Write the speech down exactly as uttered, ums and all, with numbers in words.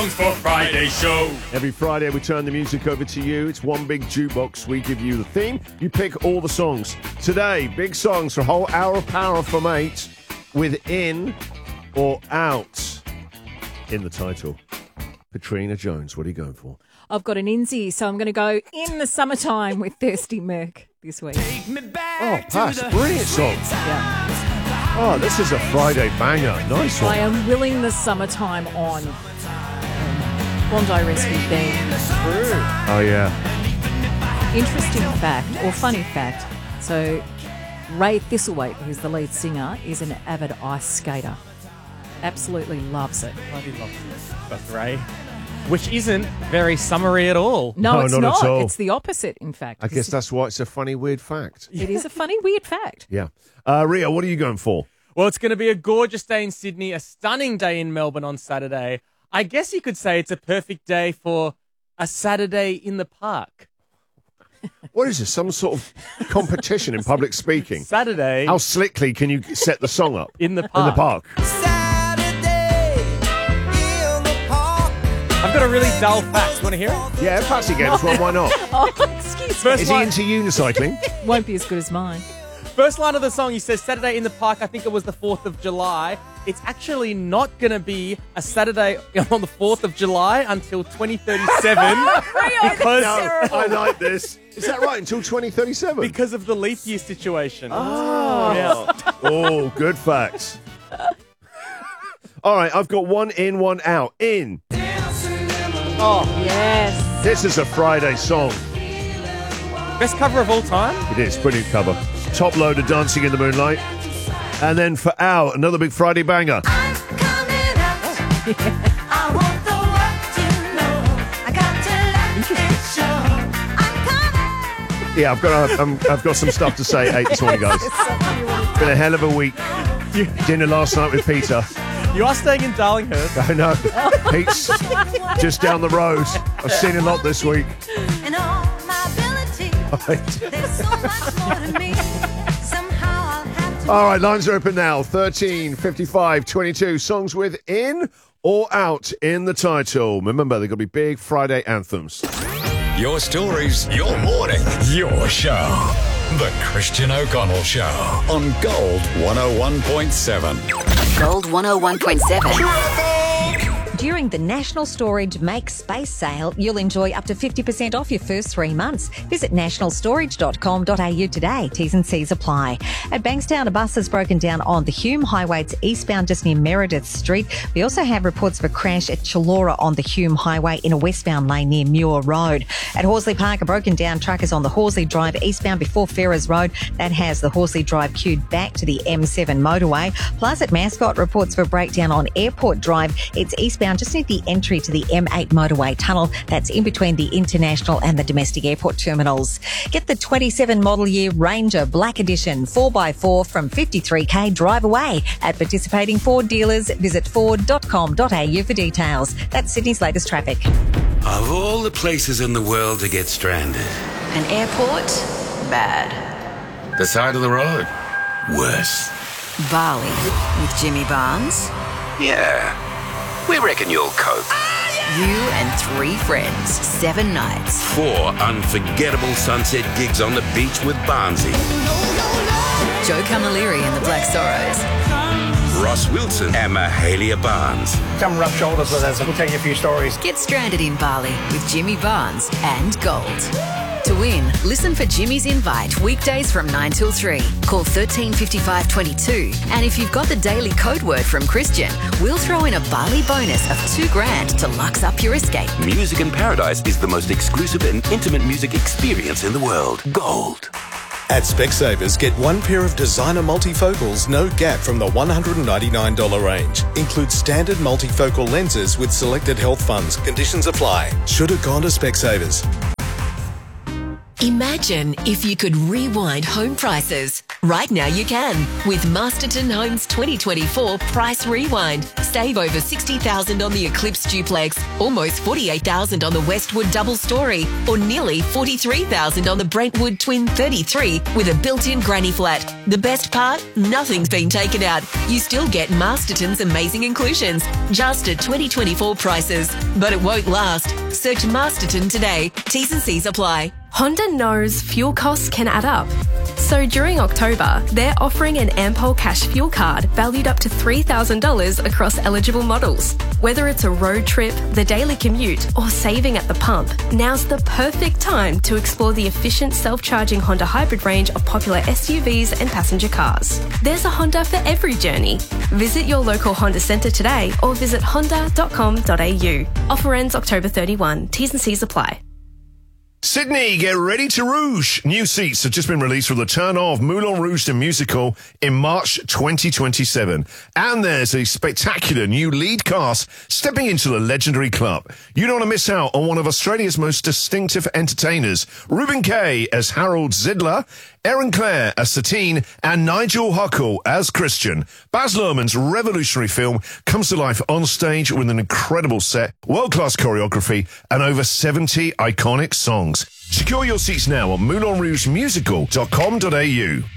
songs for Friday show. Every Friday, we turn the music over to you. It's one big jukebox. We give you the theme. You pick all the songs. Today, big songs for a whole hour of power from eight with in or out in the title. Katrina Jones, what are you going for? I've got an Inzy, so I'm going to go In the Summertime with Thirsty Merc this week. Oh, Pass, brilliant song. Yeah. Oh, this is a Friday banger. Nice one. I am willing the summertime on. Bondi Rescue theme. Oh, yeah. Interesting fact, or funny fact, so Ray Thistlethwaite, who's the lead singer, is an avid ice skater. Absolutely loves it. Bloody loves it. That's Ray. Which isn't very summery at all. No, No, it's not not. at all. It's the opposite, in fact. I guess that's why it's a funny, weird fact. It is a funny, weird fact. Yeah. Uh, Ria, what are you going for? Well, it's going to be a gorgeous day in Sydney, a stunning day in Melbourne on Saturday. I guess you could say it's a perfect day for a Saturday in the park. What is this, some sort of competition in public speaking? Saturday How slickly can you set the song up? in the park. In the park. I've got a really dull fact. You want to hear it? Yeah, Patsy gave us one, why not? Oh, excuse me. First Is he line, into unicycling? Won't be as good as mine. first line of the song, he says Saturday in the park. I think it was the fourth of July. It's actually not going to be a Saturday on the fourth of July until twenty thirty-seven because, No, I like this. Is that right? Until twenty thirty-seven? because of the leap year situation. Oh. Yeah. Oh, good facts. All right, I've got one in, one out. In. Oh, Yes. This is a Friday song. best cover of all time? It is. Brilliant cover. Top loader, Dancing in the Moonlight. And then for out, another big Friday banger. Yeah, I've got a, um, I've got some stuff to say. Eight this morning, guys. Been a hell of a week. Dinner last night with Peter. You are staying in Darlinghurst. I know. Pete's just down the road. I've seen a lot this week. And all my ability, there's so much more to me. Somehow I'll have to. All right, lines are open now. thirteen, fifty-five, twenty-two. Songs with in or out in the title. Remember, they're going to be big Friday anthems. Your stories, your morning, your show. The Christian O'Connell Show on Gold one oh one point seven. Gold one oh one point seven. During the National Storage Make Space sale, you'll enjoy up to fifty percent off your first three months. Visit national storage dot com dot a u today. T's and C's apply. At Bankstown, a bus has broken down on the Hume Highway. It's eastbound just near Meredith Street. We also have reports of a crash at Chullora on the Hume Highway in a westbound lane near Muir Road. At Horsley Park, a broken down truck is on the Horsley Drive eastbound before Ferrers Road. That has the Horsley Drive queued back to the M seven motorway. Plus at Mascot, reports of a breakdown on Airport Drive. It's eastbound just near the entry to the M eight motorway tunnel. That's in between the international and the domestic airport terminals. Get the twenty-seven model year Ranger Black Edition four by four from fifty-three k drive away at participating Ford dealers. Visit ford dot com dot a u for details. That's Sydney's latest traffic. Of all the places in the world to get stranded, An airport? Bad. the side of the road, worse. Bali with Jimmy Barnes. Yeah, we reckon you'll cope. You and three friends. Seven nights. Four unforgettable sunset gigs on the beach with Barnsey. Joe Camilleri and the Black Sorrows. Ross Wilson and Mahalia Barnes. Come rub shoulders with us. We'll tell you a few stories. Get stranded in Bali with Jimmy Barnes and Gold. To win, listen for Jimmy's Invite weekdays from nine till three. Call thirteen fifty-five twenty-two. And if you've got the daily code word from Christian, we'll throw in a Bali bonus of two grand to lux up your escape. Music in Paradise is the most exclusive and intimate music experience in the world. Gold. At Specsavers, get one pair of designer multifocals, no gap from the one hundred ninety-nine dollars range. Includes standard multifocal lenses with selected health funds. Conditions apply. Should have gone to Specsavers. Imagine if you could rewind home prices. Right now you can with Masterton Homes twenty twenty-four Price Rewind. Save over sixty thousand dollars on the Eclipse Duplex, almost forty-eight thousand dollars on the Westwood Double Story, or nearly forty-three thousand dollars on the Brentwood Twin thirty-three with a built-in granny flat. The best part? Nothing's been taken out. You still get Masterton's amazing inclusions, just at twenty twenty-four prices. But it won't last. Search Masterton today. T's and C's apply. Honda knows fuel costs can add up. So during October, they're offering an Ampol Cash fuel card valued up to three thousand dollars across eligible models. Whether it's a road trip, the daily commute, or saving at the pump, now's the perfect time to explore the efficient self-charging Honda hybrid range of popular S U Vs and passenger cars. There's a Honda for every journey. Visit your local Honda centre today or visit honda dot com dot a u. Offer ends October thirty-first. T's and C's apply. Sydney, get ready to rouge. New seats have just been released for the turn of Moulin Rouge the musical in March twenty twenty-seven. And there's a spectacular new lead cast stepping into the legendary club. You don't want to miss out on one of Australia's most distinctive entertainers. Reuben Kay as Harold Zidler, Erin Clare as Satine, and Nigel Huckle as Christian. Baz Luhrmann's revolutionary film comes to life on stage with an incredible set, world-class choreography, and over seventy iconic songs. Secure your seats now on moulin rouge musical dot com dot a u.